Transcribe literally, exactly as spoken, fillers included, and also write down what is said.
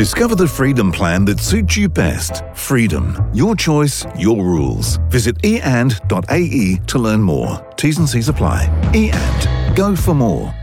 Discover the Freedom plan that suits you best. Freedom. Your choice, your rules. Visit e and dot a e to learn more. T's and C's apply. e and. Go for more.